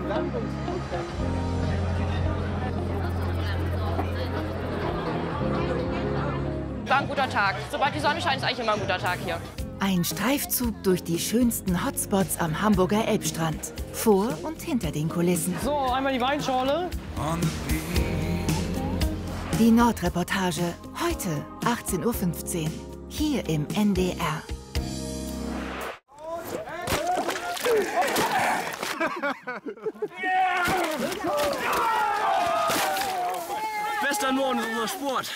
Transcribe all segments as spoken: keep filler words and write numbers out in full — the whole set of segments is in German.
War ein guter Tag. Sobald die Sonne scheint, ist eigentlich immer ein guter Tag hier. Ein Streifzug durch die schönsten Hotspots am Hamburger Elbstrand. Vor und hinter den Kulissen. So, einmal die Weinschorle. Die Nordreportage. Heute achtzehn Uhr fünfzehn. Hier im N D R. Western Norden ist unser Sport.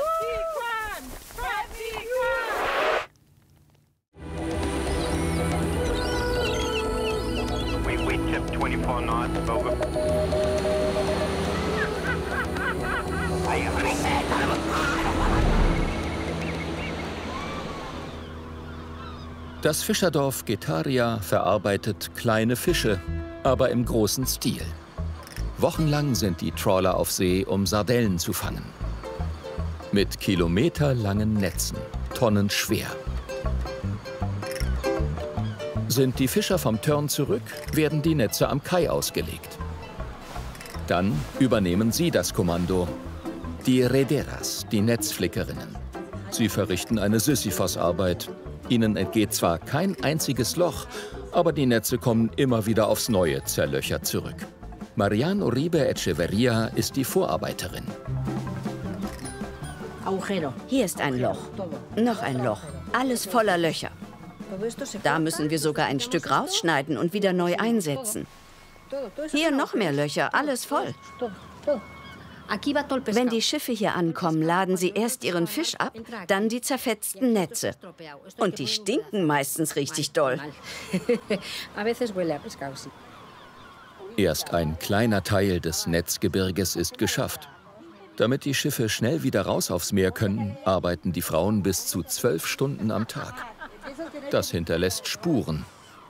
twenty-four knots, over. Das Fischerdorf Getaria verarbeitet kleine Fische, aber im großen Stil. Wochenlang sind die Trawler auf See, um Sardellen zu fangen. Mit kilometerlangen Netzen, tonnenschwer. Sind die Fischer vom Turn zurück, werden die Netze am Kai ausgelegt. Dann übernehmen sie das Kommando. Die Rederas, die Netzflickerinnen. Sie verrichten eine Sisyphos-Arbeit. Ihnen entgeht zwar kein einziges Loch, aber die Netze kommen immer wieder aufs Neue zerlöchert zurück. Marian Uribe Echeverria ist die Vorarbeiterin. Hier ist ein Loch, noch ein Loch, alles voller Löcher. Da müssen wir sogar ein Stück rausschneiden und wieder neu einsetzen. Hier noch mehr Löcher, alles voll. Wenn die Schiffe hier ankommen, laden sie erst ihren Fisch ab, dann die zerfetzten Netze. Und die stinken meistens richtig doll. Erst ein kleiner Teil des Netzgebirges ist geschafft. Damit die Schiffe schnell wieder raus aufs Meer können, arbeiten die Frauen bis zu zwölf Stunden am Tag. Das hinterlässt Spuren.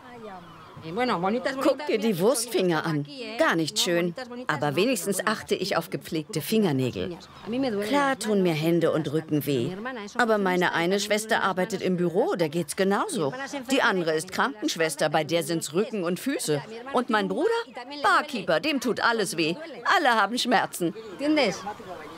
Guck dir die Wurstfinger an. Gar nicht schön. Aber wenigstens achte ich auf gepflegte Fingernägel. Klar tun mir Hände und Rücken weh. Aber meine eine Schwester arbeitet im Büro, da geht's genauso. Die andere ist Krankenschwester, bei der sind's Rücken und Füße. Und mein Bruder? Barkeeper, dem tut alles weh. Alle haben Schmerzen.